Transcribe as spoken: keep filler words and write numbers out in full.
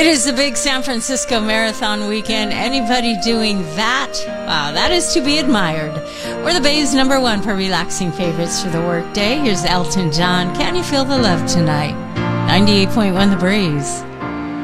It is the big San Francisco Marathon weekend. Anybody doing that? Wow, that is to be admired. We're the Bay's number one for relaxing favorites for the workday. Here's Elton John. Can you feel the love tonight? ninety-eight point one The Breeze.